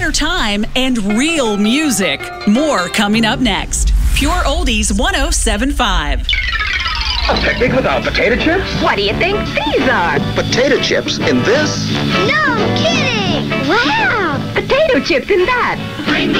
time, and real music. More coming up next. Pure Oldies 107.5. A picnic without potato chips? What do you think these are? Potato chips in this? No kidding! Wow! Potato chips in that.